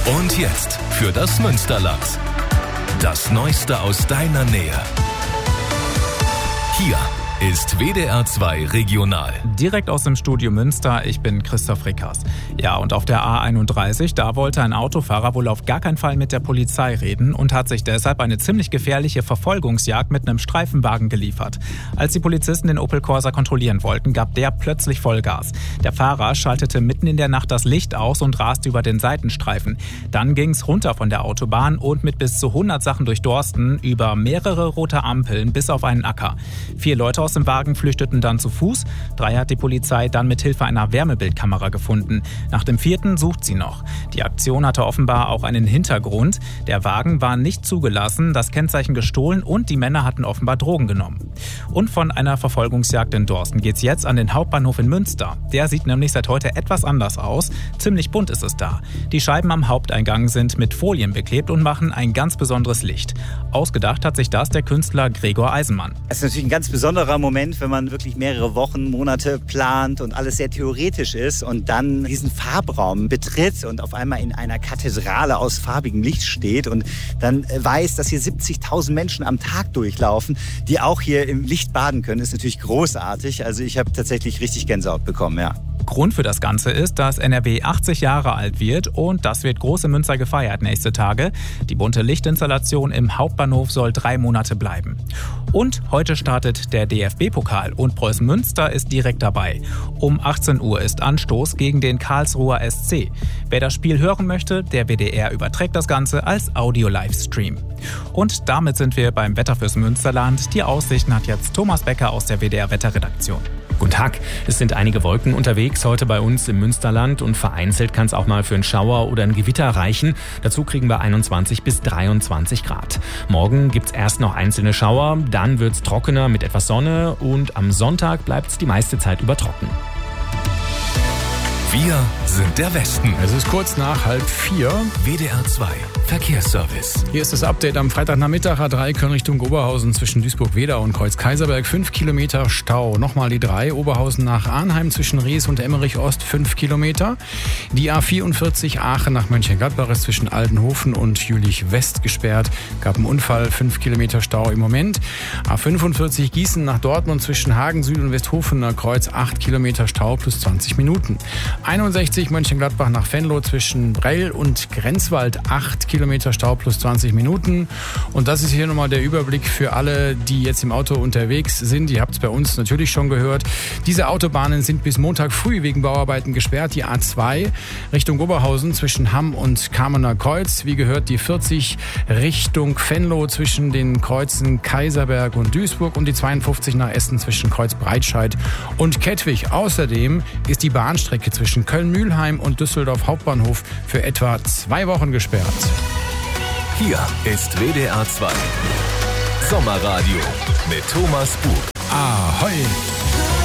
Und jetzt für das Münsterland. Das Neueste aus deiner Nähe. Hier ist WDR 2 Regional. Direkt aus dem Studio Münster, ich bin Christoph Rickers. Ja, und auf der A31, da wollte ein Autofahrer wohl auf gar keinen Fall mit der Polizei reden und hat sich deshalb eine ziemlich gefährliche Verfolgungsjagd mit einem Streifenwagen geliefert. Als die Polizisten den Opel Corsa kontrollieren wollten, gab der plötzlich Vollgas. Der Fahrer schaltete mitten in der Nacht das Licht aus und raste über den Seitenstreifen. Dann ging's runter von der Autobahn und mit bis zu 100 Sachen durchdorsten über mehrere rote Ampeln bis auf einen Acker. 4 Leute aus dem Wagen flüchteten dann zu Fuß. 3 hat die Polizei dann mit Hilfe einer Wärmebildkamera gefunden. Nach dem 4. sucht sie noch. Die Aktion hatte offenbar auch einen Hintergrund. Der Wagen war nicht zugelassen, das Kennzeichen gestohlen und die Männer hatten offenbar Drogen genommen. Und von einer Verfolgungsjagd in Dorsten geht's jetzt an den Hauptbahnhof in Münster. Der sieht nämlich seit heute etwas anders aus. Ziemlich bunt ist es da. Die Scheiben am Haupteingang sind mit Folien beklebt und machen ein ganz besonderes Licht. Ausgedacht hat sich das der Künstler Gregor Eisenmann. Es ist natürlich ein ganz besonderer Moment, wenn man wirklich mehrere Wochen, Monate plant und alles sehr theoretisch ist und dann diesen Farbraum betritt und auf einmal in einer Kathedrale aus farbigem Licht steht und dann weiß, dass hier 70.000 Menschen am Tag durchlaufen, die auch hier im Licht baden können, ist natürlich großartig. Also ich habe tatsächlich richtig Gänsehaut bekommen, ja. Grund für das Ganze ist, dass NRW 80 Jahre alt wird und das wird groß in Münster gefeiert nächste Tage. Die bunte Lichtinstallation im Hauptbahnhof soll 3 Monate bleiben. Und heute startet der DFB-Pokal und Preußen Münster ist direkt dabei. Um 18 Uhr ist Anstoß gegen den Karlsruher SC. Wer das Spiel hören möchte, der WDR überträgt das Ganze als Audio-Livestream. Und damit sind wir beim Wetter fürs Münsterland. Die Aussichten hat jetzt Thomas Becker aus der WDR-Wetterredaktion. Guten Tag. Es sind einige Wolken unterwegs heute bei uns im Münsterland und vereinzelt kann es auch mal für einen Schauer oder ein Gewitter reichen. Dazu kriegen wir 21 bis 23 Grad. Morgen gibt's erst noch einzelne Schauer, dann wird's trockener mit etwas Sonne und am Sonntag bleibt's die meiste Zeit über trocken. Wir sind der Westen. Es ist kurz nach 3:30. WDR 2 Verkehrsservice. Hier ist das Update am Freitagnachmittag. A3 Köln Richtung Oberhausen zwischen Duisburg-Wedau und Kreuz-Kaiserberg 5 Kilometer Stau. Nochmal die 3 Oberhausen nach Arnheim zwischen Rees und Emmerich Ost 5 Kilometer. Die A44 Aachen nach Mönchengladbach ist zwischen Aldenhofen und Jülich West gesperrt. Gab einen Unfall, 5 Kilometer Stau im Moment. A45 Gießen nach Dortmund zwischen Hagen Süd und Westhofener Kreuz 8 Kilometer Stau plus 20 Minuten. 61 Mönchengladbach nach Venlo zwischen Brell und Grenzwald 8 Kilometer Stau plus 20 Minuten. Und das ist hier nochmal der Überblick für alle, die jetzt im Auto unterwegs sind. Ihr habt es bei uns natürlich schon gehört. Diese Autobahnen sind bis Montag früh wegen Bauarbeiten gesperrt. Die A2 Richtung Oberhausen zwischen Hamm und Kamener Kreuz. Wie gehört die 40 Richtung Venlo zwischen den Kreuzen Kaiserberg und Duisburg und die 52 nach Essen zwischen Kreuz Breitscheid und Kettwig. Außerdem ist die Bahnstrecke zwischen Köln-Mühlheim und Düsseldorf Hauptbahnhof für etwa 2 Wochen gesperrt. Hier ist WDR 2 Sommerradio mit Thomas Bug. Ahoi!